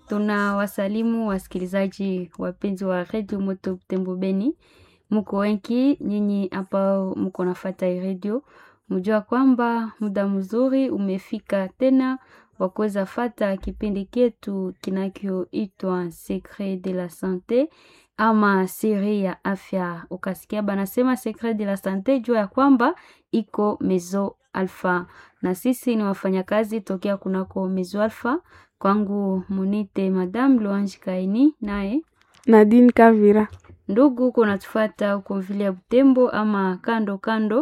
Tunawasalimu wasikilizaji wapenzi wa Radio Moto Butembo Beni. Muko wengi nyinyi ambao mko nafuata hii radio. Mjua kwamba muda mzuri umefika tena wa kuweza fata kipindi chetu kinachoitwa Secret de la Sante ama siri ya afya. Ukasikia banasema Secret de la Sante, jua ya kwamba iko Mezo Alpha. Na sisi ni wafanyakazi tokea kunako Mezo Alpha. Kwangu munite Madame Louange Kaini, nae Nadine Kavira. Ndugu kuna tufuata huko vile ya Butembo ama kando kando.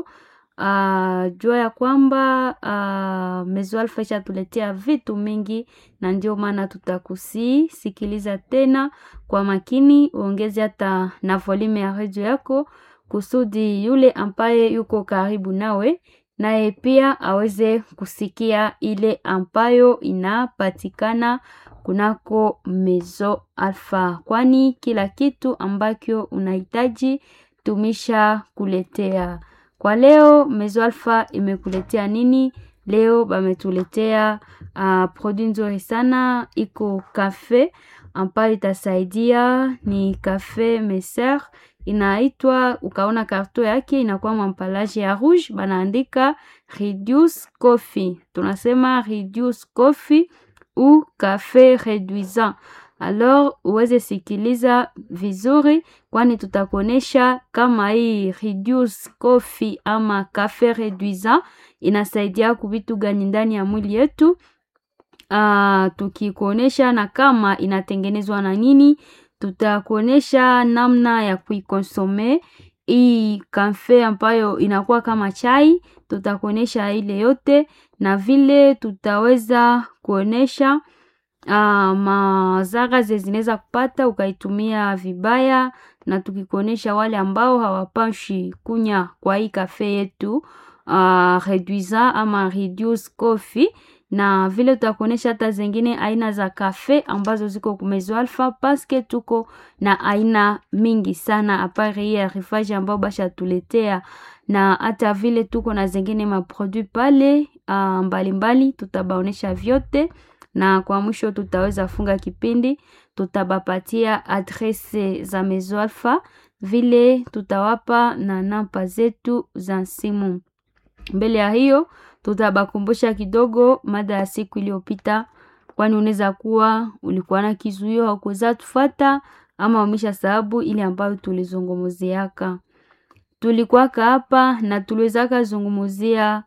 Jua ya kwamba Mezo Alpha ishatuletea vitu mingi, na ndio maana tutakusi sikiliza tena kwa makini, uongeze hata na volume ya radio yako kusudi yule ambaye yuko karibu nawe naye pia aweze kusikia ile ambayo inapatikana kunako Mezo Alpha, kwani kila kitu ambacho unahitaji tumisha kuletea. Kwa leo Mezo Alpha imekuletea nini? Leo bametuletea produit nzuri sana, iko kafe ambayo itasaidia, ni kafe Messer, inaitwa, ukaona karto yake inakuwa mampalaje ya rouge, banaandika reduce coffee. Tunasema reduce coffee ou café réduisant. Alors uweze sikiliza vizuri, kwani tutakonesha kama hii reduce coffee ama café réduisant inasaidia kuvitu gani ndani ya mwili yetu. Tukikuonesha na kama inatengenezwa na nini, tutakuonesha namna ya kuikonsome hii kafe ambayo inakuwa kama chai, tutakuonesha ile yote, na vile tutaweza kuonesha mazara zinaweza kupata ukaitumia vibaya, na tukikuonesha wale ambao hawapashi kunya kwa hii kafe yetu réduisant ama reduce coffee, na vile tutakuonesha hata zingine aina za kafe ambazo ziko Mezo Alpha, paske tuko na aina mingi sana apare ya rifage ambao basha tuletea, na hata vile tuko na zingine maproduit pale mbalimbali, tutabaonesha vyote, na kwa mwisho tutaweza funga kipindi, tutabapatia adrese za Mezo Alpha, vile tutawapa na namba zetu za simu. Mbele ya hiyo tutabakumbusha kidogo mada ya siku iliyopita, kwani unaweza kuwa ulikuwa na kizuio haukuweza tufuata ama umesha sababu ile ambayo tulizungumziaka. Tulikuwa hapa na tuliweza kuzungumzia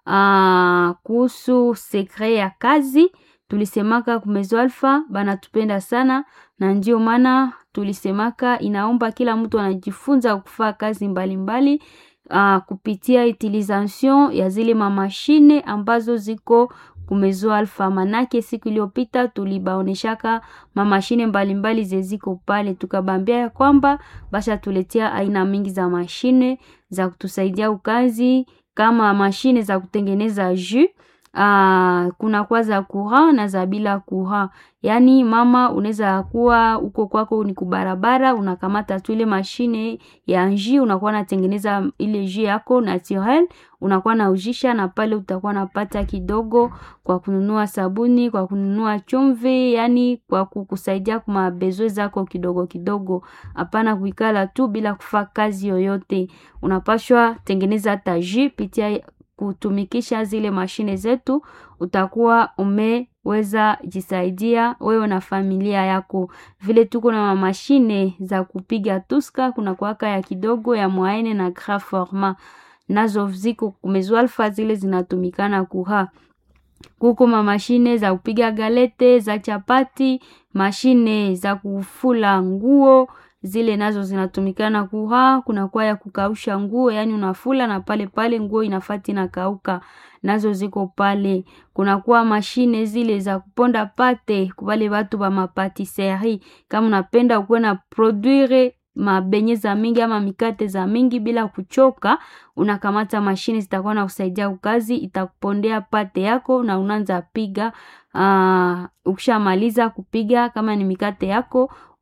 kuhusu secret ya kazi. Tulisemaka kwa Mezo Alpha banatupenda sana, na ndio maana tulisemaka inaomba kila mtu anajifunza kufanya kazi mbalimbali kupitia utilisation ya zile mashine ambazo ziko Mezo Alpha. Manake siku iliyopita tulibaoneshaka mashine mbalimbali zeziko pale, tukabambia ya kwamba basha tuletea aina mingi za mashine za kutusaidia ukazi, kama mashine za kutengeneza jus, kuna kwa za courant na za bila courant. Yani mama unaweza kuwa uko kwako ni kubarabara, unakamata tu ile mashine ya jus, unakuwa unatengeneza ile jus yako naturel, unakuwa na ujisha, na pale utakuwa napata kidogo kwa kununua sabuni, kwa kununua chumvi, yani kwa kukusaidia kwa bezo zako kidogo kidogo. Hapana kuikala tu bila kufanya kazi yoyote. Unapashwa tengeneza hata jus pitia kutumikisha zile mashine zetu, utakuwa umeweza jisaidia wewe na familia yako. Vile tuko na mashine za kupiga tuska, kuna kuwaka ya kidogo, ya moyenne na grand format, nazo ziko Mezo Alpha, zile zinatumikana kuha. Kuko mashine za kupiga galete, za chapati, mashine za kufula nguo, zile nazo zinatumikana kuha. Kuna kwa ya kukausha nguo, yani unafula na pale pale nguo inafati na kauka, nazo ziko pale. Kuna kwa mashine zile za kuponda pate, kubale watu ba mapatisserie, kama unapenda ukuwe na produire mabenye za mingi ama mikate za mingi bila kuchoka, unakamata mashine zitakuwa na kusaidia ukazi, itakupondea pate yako na unaanza piga. Ukishamaliza kupiga, kama ni mikate yako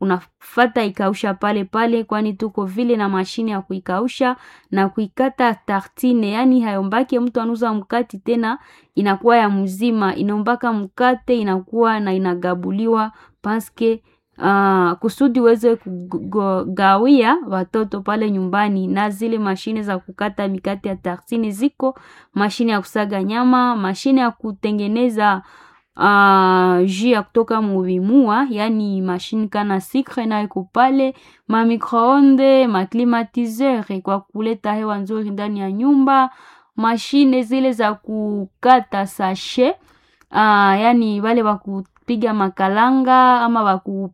unafata ikausha pale pale, kwani tuko vile na mashine ya kuikausha na kuikata tartine. Yani hayombake mtu anuza mkati tena inakuwa ya mzima, inombaka mkate inakuwa na inagabuliwa paske kusudi uweze kugawia watoto pale nyumbani. Na zile mashine za kukata mikate ya tartine ziko, mashine ya kusaga nyama, mashine ya kutengeneza jus ya kutoka muvimua, yani mashine kana sikre na iko pale, ma microonde, ma climatiseur kwa kuleta hewa nzuri ndani ya nyumba, mashine zile za kukata sachet, yani wale wakupiga makalanga ama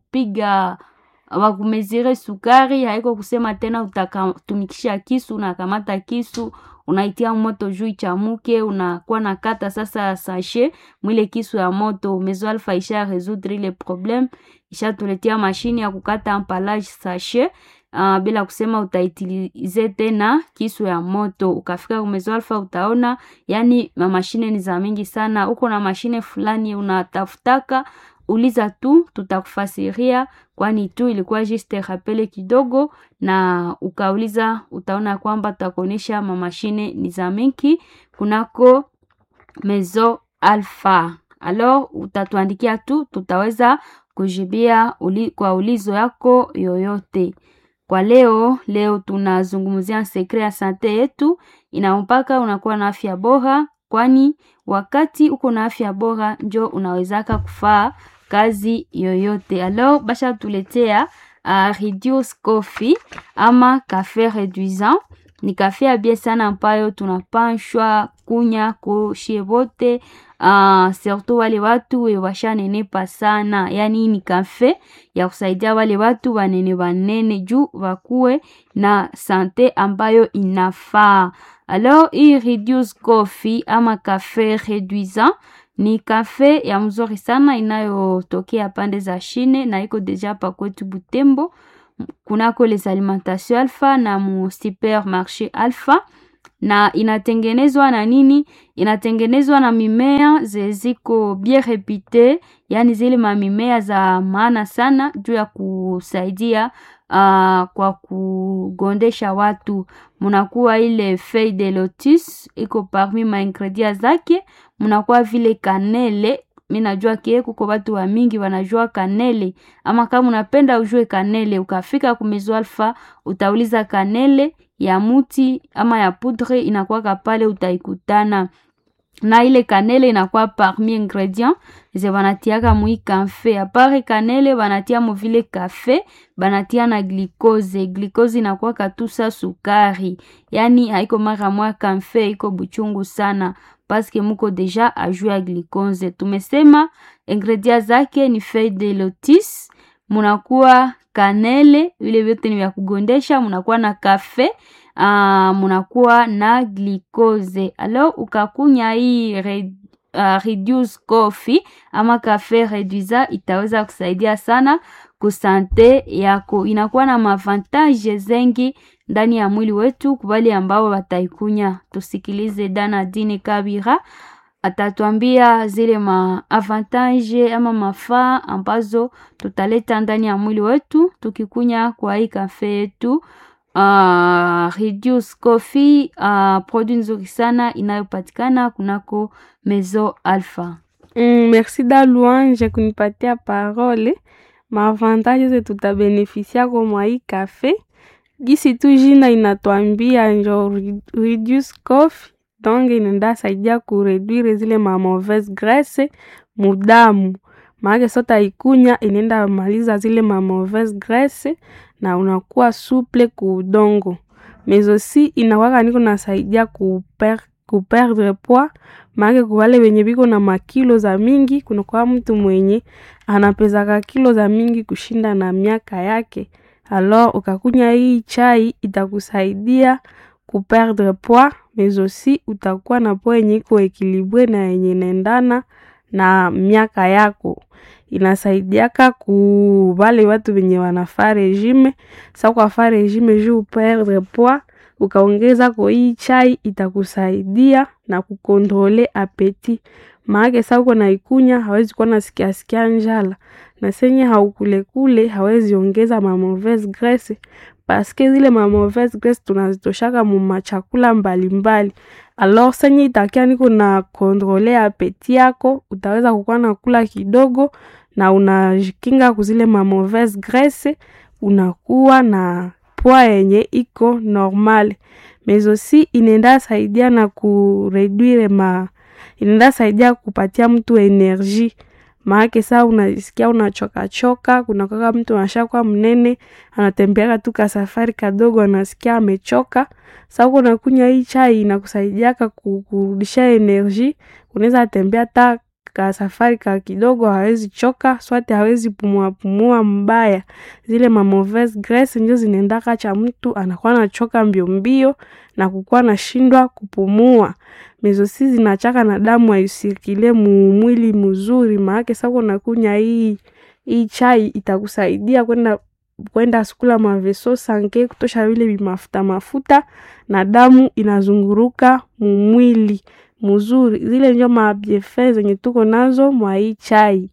wakumezire sukari, haiko kusema tena utakatumikisha kisu, unakamata kisu unaitia moto juu ichamuke, unakuwa nakata sasa sachet mwile kisu ya moto. Maison Alpha isha résoudre le problème, isha tuletia mashine ya kukata empalage sachet bila kusema utaitilize tena kisu ya moto. Ukafika Maison Alpha utaona yani mashine ni za mingi sana. Uko na mashine fulani unatafutaka, uliza tu, tutakufasiria, kwani tu ilikuwa juste rappele kidogo, na ukauliza utaona kwamba tutakuonesha mashine ni za mingi kunako Maison Alpha. Alors utatuandikia tu, tutaweza kujibia kwa ulizo yako yoyote. Kwa leo tunazungumzia secret ya sante yetu, inampaka unakuwa na afya bora, kwani wakati uko na afya bora njo unawezaka kufaa kazi yoyote. Alors basha tuletea reduce coffee ama café réduisant. Ni kafe ya bie sana ambayo tunapashwa kunya kushie bote, surtout wale watu washanenepa sana. Yani ni kafe ya kusaidia wale watu wanene juu wakuwe na sante ambayo inafaa. Alors hii reduce coffee ama café réduisant ni kafe ya mzuri sana inayotokea pande za Chine na iko deja pa kwetu Butembo kunako les alimentations Alpha na mu supermarché Alpha. Na inatengenezwa na nini? Inatengenezwa na mimea zeziko bien repite, yani zile mamimea za maana sana juu ya kusaidia kwa kugondesha watu. Munakuwa ile feuille de lotus iko parmi ma ingredients zake, munakuwa vile kanele. Mimi najua kuko watu wa mingi wanajua kanele, ama kama unapenda ujue kanele, ukafika ku Maison Alpha utauliza kanele ya muti ama ya poudre, inakuwa pale utaikutana. Na ile kanele inakuwa parmi ingredient ze banatiaka mui kafe. Apare kanele banatia mo vile kafe, banatia na glucose. Glucose inakuwa katusa sukari, yani haiko mara mwa kafe iko buchungu sana paske muko deja ajua glucose. Tumesema ingredient zake ni feuille de lotus, munakuwa kanele, vile vyote ni vya kugondesha, munakuwa na kafe, munakuwa na glucose. Alors ukakunya hii reduce coffee ama café réduisant itaweza kusaidia sana kusante yako. Inakuwa na mavantage zengi ndani ya mwili wetu kubali ambao wataikunya. Tusikilize Dana Dine Kabira atatuambia zile avantage ama mafaa ambazo tutaleta ndani ya mwili wetu tukikunya kwa hii kafe yetu reduce coffee, produit nzuri sana inayopatikana kunako Maison Alpha. Merci da Louange kunipatia parole. Maavantage tutabenefisia kwa mwa hii kafe. Gisi tu jina inatuambia njo reduce coffee, donc inaenda saidia kureduire zile mauvaise graisse mudamu. Maana sota ikunya inaenda maliza zile mauvaise graisse na unakuwa souple kudongo. Mais aussi inawaka niko nasaidia kuperdre poids. Maana kwa wale wenye biko na makilo za mingi, kuna kwa mtu mwenye anapezaka kilo za mingi kushinda na miaka yake. Alors ukakunya hii chai itakusaidia kuperdre poids, mais aussi utakuwa na poids yenye iko equilibre na yenye inaendana na miaka yako. Inasaidiaka ku wale watu wenye wanafaa regime. Sa kwa fa regime juu perdre poids, ukaongeza kwa hii chai itakusaidia na kukontrole apeti. Maana sasa uko naikunya hawezi kuwa nasikia njala. Na senye haukule kule hawezi ongeza ma mauvaise graisse. Paske zile ma mauvaise graisse tunazitoshaka mu machakula mbalimbali. Alors senye itakia niko na kontrole apeti yako, utaweza kukuwa na kula kidogo na unajikinga kuzile ma mauvaise graisse, unakuwa na poa yenye iko normal. Mais aussi inenda saidia na inenda saidia kupatia mtu energie. Maana saa unasikia unachoka, kuna kaka mtu anashakuwa mnene, anatembea tu ka safari kadogo anasikia amechoka. Sasa uko unakunywa hii chai inakusaidia kurudisha energie. Unaweza tembea hata ka safari ka kidogo hawezi choka, swate hawezi pumua mbaya. Zile ma mauvaise graisse ndio zinaenda kacha mtu anakuwa anachoka mbio na kukuwa anashindwa kupumua. Mezosi zinachaka na damu haisirikile mwili mzuri. Maana sasa unakunywa hii chai itakusaidia kwenda sukula maveso sanke kutosha vile mafuta na damu inazunguruka mwili mzuri. Zile ndio mabiefes zenye tuko nazo mwa hii chai.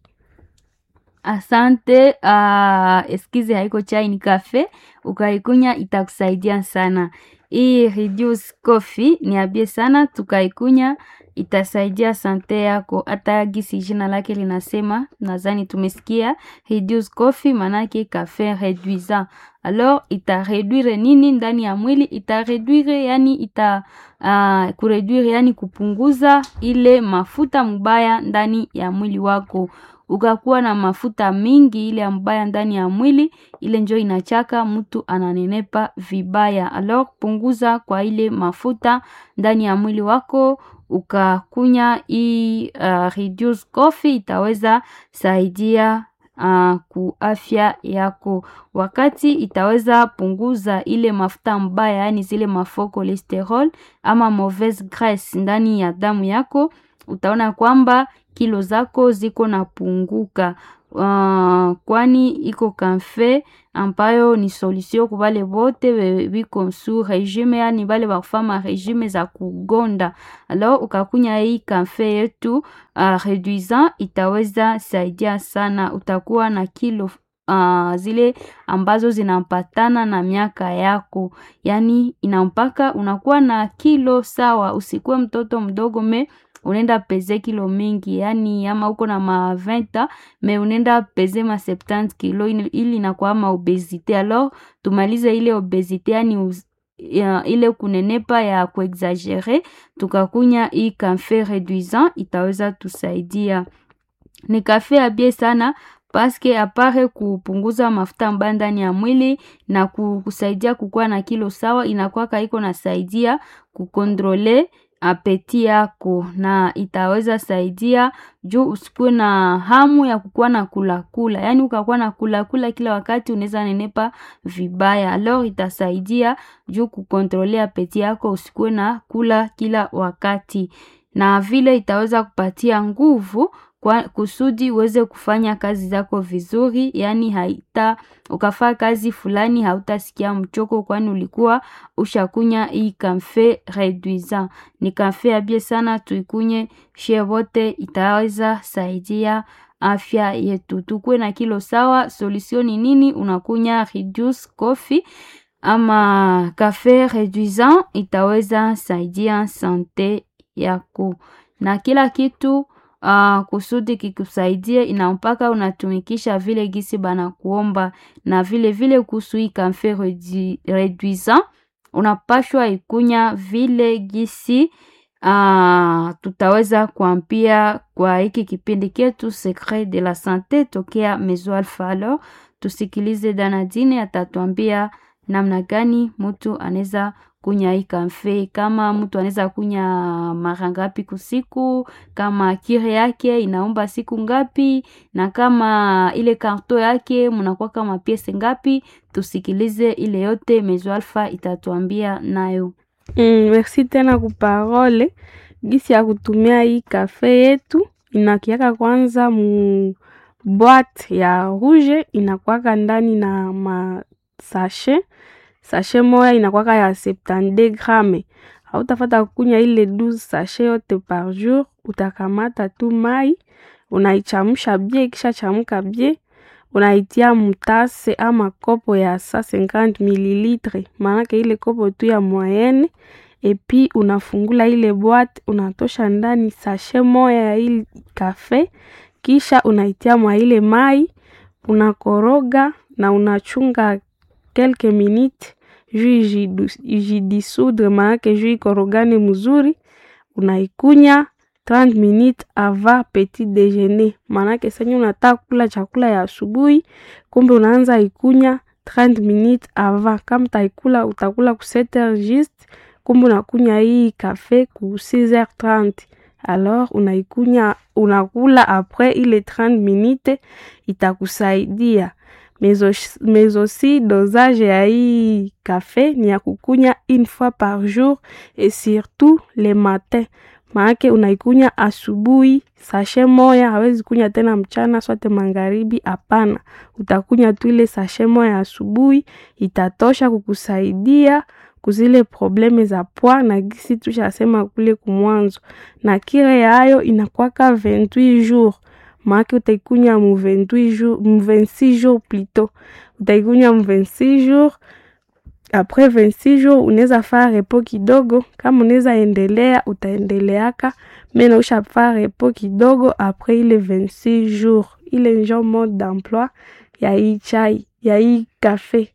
Asante. Eskize haiko chai ni kafe, ukaikunya itakusaidia sana. Hii reduce coffee ni abie sana, tukaikunya itasaidia sante yako. Hata gisi jina lake linasema, nadhani tumesikia reduce coffee manake cafe réduisant. Alors ita réduire nini ndani ya mwili? Ita réduire yani kureduire yani kupunguza ile mafuta mbaya ndani ya mwili wako. Ukakuwa na mafuta mingi ile mbaya ndani ya mwili, ile njoo inachaka mtu ananenepa vibaya. Alors punguza kwa ile mafuta ndani ya mwili wako, ukakunya hii reduce coffee itaweza saidia ku afya yako. Wakati itaweza punguza ile mafuta mbaya yani zile mafo cholesterol ama mauvaise graisse ndani ya damu yako, utaona kwamba kilo zako ziko na punguka. Kwani iko kamfe ambayo ni solution kwa wale wote biko su regime yani wale wafama regime za kugonda. Alors ukakunya hii kamfe yetu réduisant itaweza saidia sana, utakuwa na kilo zile ambazo zinampatana na miaka yako. Yani inampaka unakuwa na kilo sawa, usikuwe mtoto mdogo unaenda peze kilo mingi, yani ama uko na ma 20 unaenda peze ma 70 kilo, ili inakuwa ma obesite. Alors tumalize ile obesite yani ile kunenepa ya kuexagere, tukakunya hii cafe réduisant itaweza tusaidia. Ni cafe abie sana paske apare kupunguza mafuta mbaya ndani ya mwili na kusaidia kukuwa na kilo sawa, inakuwa kaiko na saidia kukontrole apeti yako, na itaweza saidia juu usikuwe na hamu ya kukuwa na kula. Yani ukakuwa na kula kila wakati unaweza nenepa vibaya. Alors itasaidia juu kukontrole apeti yako, usikuwe na kula kila wakati. Na vile itaweza kupatia nguvu kwa kusudi uweze kufanya kazi zako vizuri. Yani ukafanya kazi fulani hautasikia mchoko, kwani ulikuwa ushakunya hii cafe réduisant. Ni cafe abie sana, tuikunye shie wote, itaweza saidia afya yetu. Tukue na kilo sawa. Solution ni nini? Unakunya reduce coffee ama cafe réduisant, itaweza saidia sante yako. Na kila kitu kusudi kikusaidia inampaka unatumikisha vile gisi bana kuomba. Na vile kuhusu hii cafe réduisant unapashwa ikunya vile gisi tutaweza kuambia kwa hiki kipindi ketu Secret de la Santé tokea Maison Alpha. Alors tusikilize Danadine atatuambia namna gani mtu anaweza kunya hii cafe, kama mtu anaweza kunya mara ngapi kusiku, kama kire yake inaomba siku ngapi, na kama ile karto yake mnakuwa kama piese ngapi. Tusikilize ile yote Maison Alpha itatuambia nayo. Merci tena ku parole. Gisi ya kutumia hii cafe yetu, inakiaka kwanza mu boîte ya rouge, inakuwaka ndani na ma sachet sachet moya inakuwa ya 72 grame. Hautafata kukunya ile 12 sachet yote par jour. Utakamata tu mai, unaichamusha bie, kisha chamuka bie, unaitia mutase ama kopo ya 150 ml, manake ile kopo tu ya moyenne. Epi unafungula ile boîte, unatosha ndani sachet moya ya ile kafe, kisha unaitia mwa ile mai, unakoroga na unachunga quelques minutes juu ijidissoudre, manake juu ikorogane mzuri. Unaikunya 30 minutes avant petit déjeuner, manake senye unataka kula chakula ya asubuhi, kumbe unaanza ikunya 30 minutes avant. Kama utaikula utakula ku 7h juste, kumbe unakunya hii kafe ku 6h30. Alors unaikunya unakula après ile 30 minutes, itakusaidia. Mais aussi dosage ya hii kafe ni ya kukunya une fois par jour et surtout le matin. Maake unaikunya asubuhi sachet moya, hawezi kunya tena mchana sote magharibi, hapana. Utakunya tu ile sachet moya asubuhi, itatosha kukusaidia kuzile probleme za poa na gisi tushasema kule kumwanzo. Na kire yayo inakuwaka 28 jours. Maake utaikunya mu 26 jours plutôt. Utaikunya mu 26 jours. Après 26 jours unaweza faa repos kidogo. Kama unaweza endelea utaendeleaka, mena ushafaa repos kidogo après ile 26 jours. Ile njo mode d'emploi ya hii chai, ya hii kafe.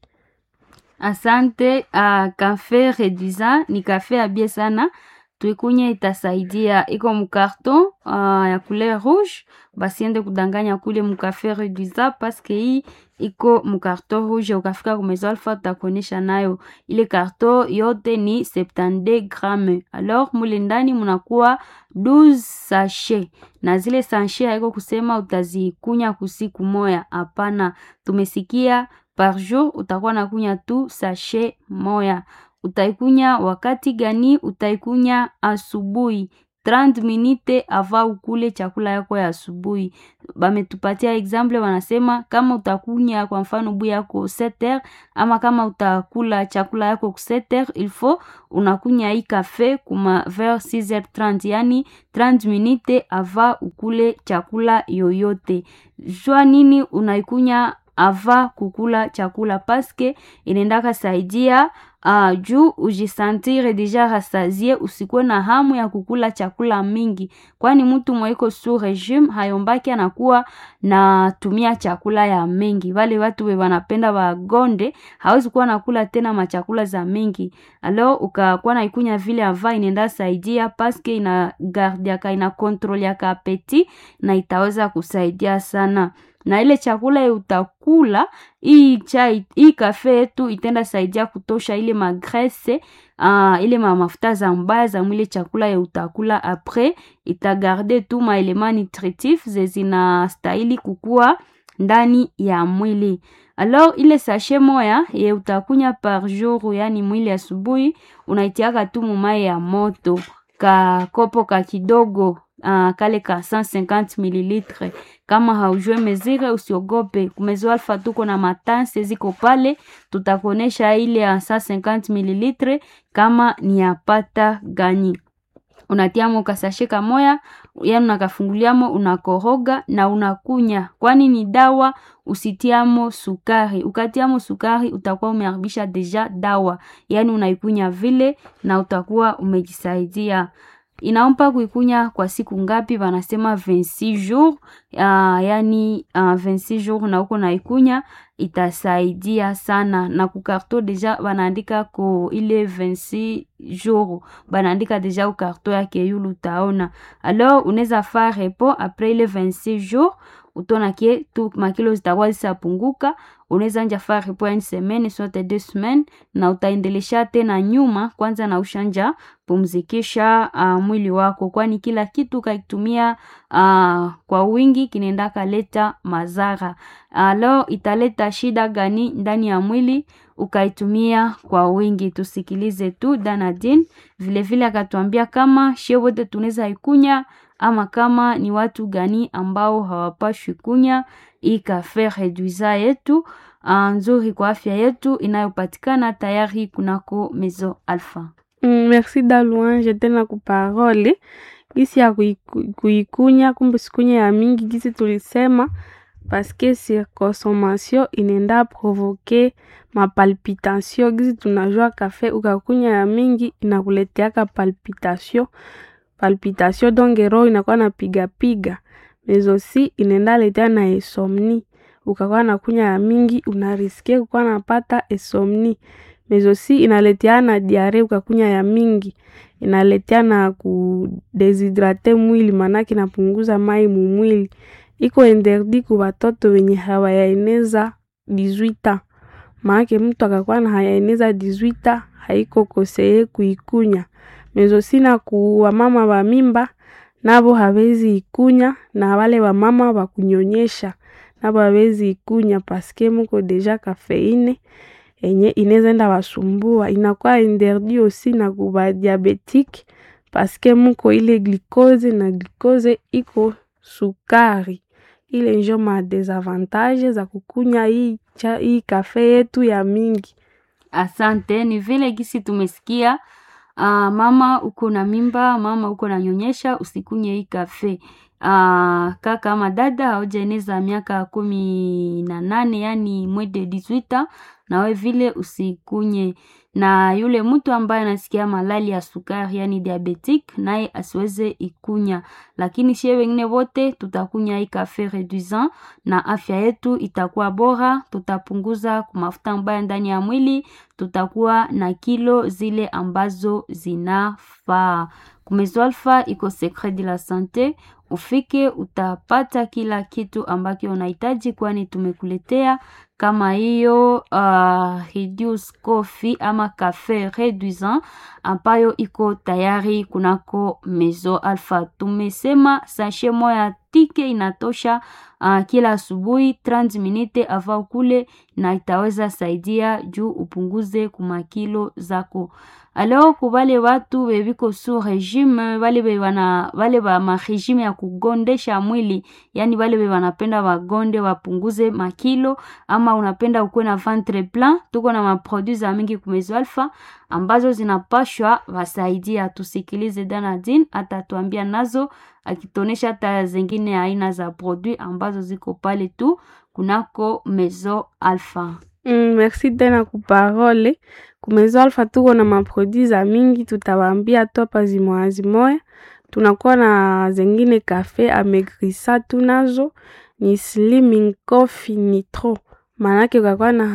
Asante. Kafe reduisant ni kafe ya bie sana, tuikunye itasaidia. Iko mukarton ya couleur rouge, basiende kudanganya kule mukafe reduisant paske hii iko mukarton rouge. Ukafika kumezo Alpha utakonesha nayo. Ile karton yote ni 72 grame. Alors mule ndani munakuwa 12 sachet. Na zile sachet haiko kusema utazikunya kusiku moya, hapana. Tumesikia par jour utakuwa nakunya tu sachet moya. Utaikunya wakati gani? Utaikunya asubuhi 30 minutes avant ukule chakula yako ya asubuhi. Bametupatia example, wanasema kama utakunya kwa mfano bui yako 7h, ama kama utakula chakula yako 7h, il faut unakunya hii kafe kuma vers 6h30, yani 30 minutes avant ukule chakula yoyote. Jua nini unaikunya ava kukula chakula? Paske inendaka saidia juu ujisantire deja rasazie, usikuwe na hamu ya kukula chakula mingi. Kwani mtu mwaiko sous regime hayombaki anakuwa na tumia chakula ya mingi. Wale watu wanapenda wagonde hawezi kuwa nakula tena machakula za mingi. Alors ukakuwa na ikunya vile ava inenda saidia, paske ina gardiaka, ina kontroliaka apeti na itaweza kusaidia sana. Na ile chakula utakula, hii chai, hii kafe yetu itenda saidia kutosha ile magrese, ile mafuta za mbaya za mwile chakula utakula. Après itagarde tu maelema nutritif zina stahili kukua ndani ya mwili. Alors ile sachet moya utakunya par jour, yani mwili asubuhi unaitiaka tu mumai ya moto, ka kopo ka kidogo, kale ka 150 ml. Kama haujue mezire usiogope, kumezo Alpha tuko na matanse ziko pale, tutakonesha ile ya 150 ml kama ni yapata gani. Unatiamo kasashika moya, yani unakafunguliamo, unakoroga na unakunya. Kwani ni dawa, usitiamo sukari. Ukatiamo sukari utakuwa umeharibisha deja dawa, yani unaikunya vile na utakuwa umejisaidia. Inaompa kuikunya kwa siku ngapi? Wanasema 26 jours. Yani 26 jours na uko naikunya itasaidia sana. Na kukarto deja banaandika ko ile 26 jours, banaandika deja ukarto yake yulu utaona. Alors unaweza faire repos après ile 26 jours, utona kie tu makilo zitakuwa zisapunguka. Unaweza anja faire repos une semaine soit 2 semaines, na utaendelesha tena nyuma kwanza na ushanja pumzikisha mwili wako, kwani kila kitu kakitumia kwa wingi kinenda kaleta mazara. Alors italeta shida gani ndani ya mwili ukaitumia kwa wingi? Tusikilize tu Danadine vile vile akatuambia kama shie wote tunaweza ikunya, ama kama ni watu gani ambao hawapashwi kunya hii kafe reduisa yetu. nzuri kwa afya yetu inayopatikana tayari kunako Maison Alpha. Merci da Louange tena kuparole. Gisi ya kuikunya kumbe sikunya ya mingi gisi tulisema parce que surconsommation inenda provoquer ma palpitation. Gisi tunajua kafe ukakunya ya mingi inakuleteaka palpitation donc roho inakuwa na piga mais aussi inenda letea na insomnie. Ukakuwa na kunya ya mingi unariske kukuwa napata insomnie mais aussi inaletea na diare. Ukakunya ya mingi inaletea na kudeshydrate mwili, manaki napunguza mai mwili. Iko interdit kwa watoto wenye hawayaeneza 18 ans. Maana mtu akakuwa na hayaeneza 18 ans haiko koseye kuikunya. Mais aussi na kuwa mama wa mimba nabo hawezi ikunya, na wale wa mama wa kunyonyesha nabo hawezi ikunya parce que muko deja kafeine enye inaweza enda wasumbua. Inakuwa interdit aussi na kuba diabetique parce que muko ile glucose, na glucose iko sukari. Ile njo ma desavantage za kukunya hii kafe yetu ya mingi. Asante, ni vile gisi tumesikia. Mama uko na mimba, mama uko na nyonyesha, usikunye hii kafe. Kaka ama dada haujaeneza miaka 18, yani mwede 18, na we vile usikunye. Na yule mtu ambaye anasikia malali ya sukari yani diabetic, naye asiweze ikunya. Lakini shie wengine wote tutakunya hii kafe reduisant na afya yetu itakuwa bora. Tutapunguza mafuta mbaya ndani ya mwili, tutakuwa na kilo zile ambazo zinafaa. Maison Alpha iko secret de la santé. Ufike utapata kila kitu ambacho unahitaji, kwani tumekuletea kama hiyo reduce coffee ama cafe reduisant ambayo iko tayari kunako Maison Alpha. Tumesema sachet moja tike inatosha kila asubuhi 30 minutes avant kule, na itaweza saidia juu upunguze kumakilo zako. Alors kubale watu bebiko su regime, wale ba ma regime ya kugondesha mwili, yani wale wanapenda wagonde wapunguze makilo, ama unapenda ukue na ventre plein, tuko na maproduits za mingi kwa Maison Alpha ambazo zinapashwa wasaidia. Tusikilize Danadine atatuambia nazo, akitonesha hata zingine aina za produits ambazo ziko pale tu kunako Maison Alpha. Merci tena kuparole. Maison Alpha tuko na maproduits za mingi, tutawaambia topa zimoya. Tunakuwa na zengine kafe amegrisa tunazo, ni slimming coffee nitro. Manake ukakuwa na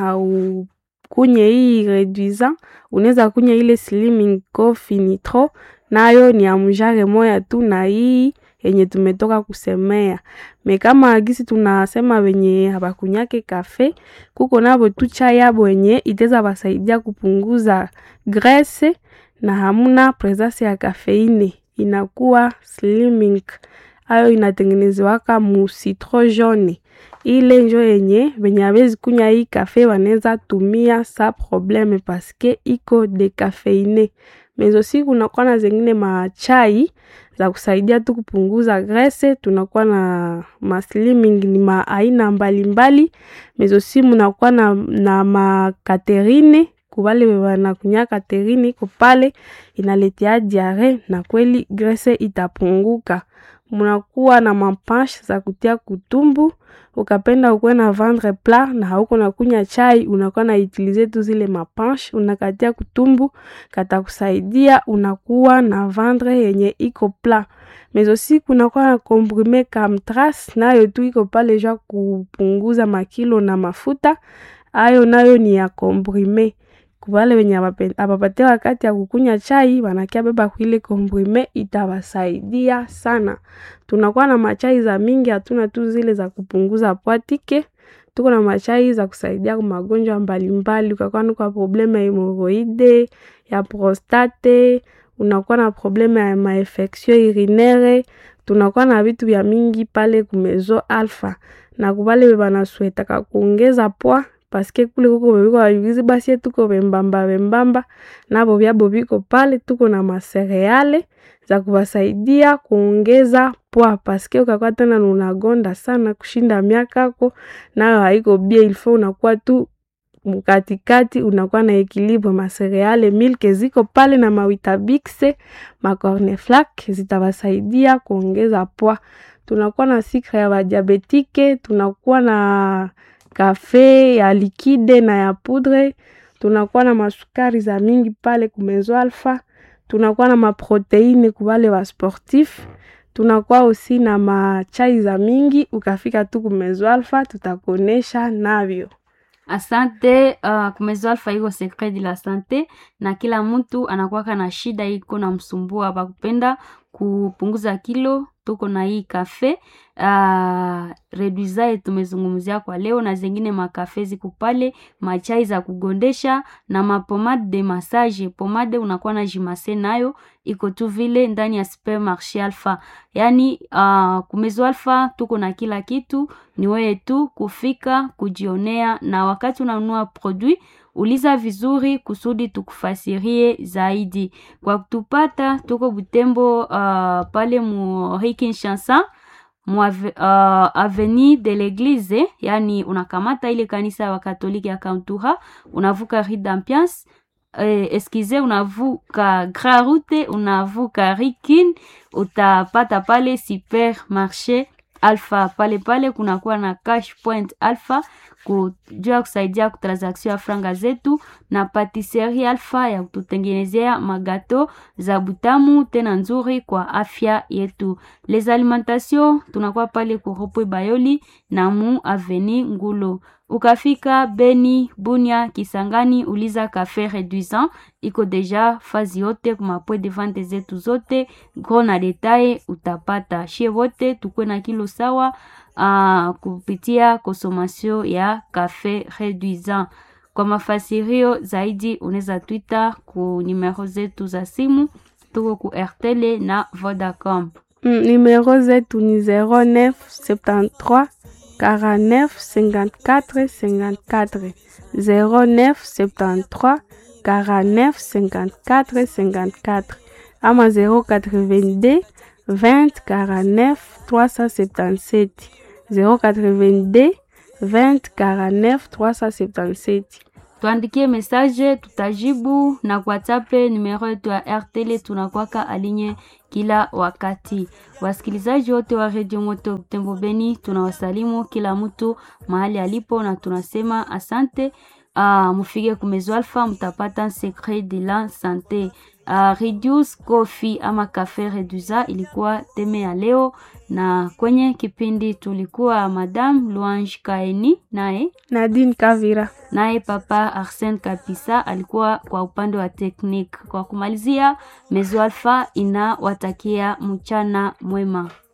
haukunye hii reduisant, unaweza kunya ile slimming coffee nitro, nayo ni amujare moya tu na hii yenye tumetoka kusemea. Kama agisi tunasema wenye habakunyake kafe, kuko nabo tu chai yabo yenye iteza basaidia kupunguza graisse na hamuna presence ya kafeine. Inakuwa slimming. Ayo inatengenezwa kama citron jaune. Ile njo yenye wenye hawezi kunya hii kafe wanaweza tumia sa probleme parce que iko decafeine. Mais aussi kunakuwa na zengine machai za kusaidia tu kupunguza graisse. Tunakuwa na slimming ni aina mbalimbali. Mais aussi munakuwa na makaterine. Kubale wanakunya katerine iko pale inaletea diare na kweli graisse itapunguka. Munakuwa na mapanche za kutia kutumbu. Ukapenda ukwe na ventre plat na hauko na kunya chai, unakuwa na utilize tu zile mapanche, unakatia kutumbu, kata kusaidia unakuwa na ventre yenye iko plat. Mais aussi kunakuwa na comprimé Camtras, nayo tu iko pale ja kupunguza makilo na mafuta. Ayo nayo ni ya comprimé. Kubale wenye abapate wakati ya kukunya chai, wanakia beba kuile comprimé, itawasaidia sana. Tunakuwa na machai za mingi, hatuna tu zile za kupunguza poatike. Tuko na machai za kusaidia kwa magonjwa mbalimbali. Ukakuwa na problema ya hemorrhoide, ya prostate, unakuwa na problema ya infection urinaire. Tunakuwa na vitu vya mingi pale kwa Maison Alpha. Na kubale wanasuetaka kuongeza poa, paske kule kuko bebiko wajugizi basi tuko bembamba nabo byabo biko pale. Tuko na masereale za kubasaidia kuongeza poa, paske ukakuwa tena unagonda sana kushinda miaka yako nayo haiko bia. Ilfo unakuwa tu mkatikati, unakuwa na ekilibre. Masereale milk ziko pale na mawitabix, macorneflac zitabasaidia kuongeza poa. Tunakuwa na sikre ya diabetike, tunakuwa na kafe ya likide na ya poudre, tunakuwa na masukari za mingi pale kumezo alfa, tunakuwa na maproteine kubale wa sportif, tunakuwa osi na machai za mingi. Ukafika tu kumezo alfa tutakonesha navyo. Asante. Kumezo alfa iko secret de la sante, na kila mtu anakuwa na shida iko na msumbua pa kupenda kupunguza kilo. Tuko na hii kafe reduizae tumezungumzia kwa leo, na zingine makafe ziko pale, machai za kugondesha na mapomade de massage. Pomade unakuwa na jimase nayo iko tu vile ndani ya supermarché Alpha. Yani kumezo Alpha tuko na kila kitu, ni wewe tu kufika kujionea, na wakati unanunua produit uliza vizuri kusudi tukufasirie zaidi. Kwa kutupata tuko Butembo pale mu Kinshasa mu avenue de l'église, yani unakamata ile kanisa wa Katoliki ya Kantura, unavuka rue d'Ambiance, unavuka Grand Route, unavuka Rikin, utapata pale supermarché Alpha. Pale kunakuwa na cash point Alpha kujua kusaidia kutransaction ya franga zetu, na patisserie Alpha ya kututengenezea magato za butamu tena nzuri kwa afya yetu. Les alimentations tunakuwa pale kuropo Bayoli na mu avenue Ngulo. Ukafika Beni, Bunia, Kisangani, uliza cafe réduisant, iko deja fazi yote kuma point de vente zetu zote, gros na detail utapata. Shie wote tukwe na kilo sawa kupitia consommation ya cafe réduisant. Kwa mafasirio zaidi unaweza Twitter ku numero zetu za simu, tuko ku RTL na Vodacom. Numero zetu ni 09 73 49 54 54 09 73 49 54 54 ama 082 20 49 377 082 20 49 377. Tuandikie message, tutajibu. Na kwa WhatsApp numero yetu ya RTL tunakwaka alinye kila wakati. Wasikilizaji wote wa Radio Moto Butembo Beni, tunawasalimu kila mtu mahali alipo, na tunasema asante. Mufige kumezo Alpha, mtapata secret de la santé. Reduce coffee ama cafe reduza ilikuwa teme ya leo, na kwenye kipindi tulikuwa Madame Louange Kaeni naye Nadine Kavira, naye Papa Arsène Kapisa alikuwa kwa upande wa teknik. Kwa kumalizia, Mezo Alpha inawatakia mchana mwema.